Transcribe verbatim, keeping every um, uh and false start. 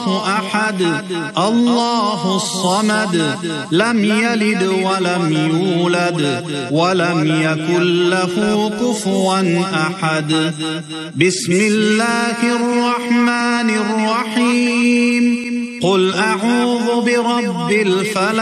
الله أحد الله الصمد لم يلد ولم يولد ولم يكن له كفوا أحد. بسم الله الرحمن الرحيم. قل أعوذ برب الفلق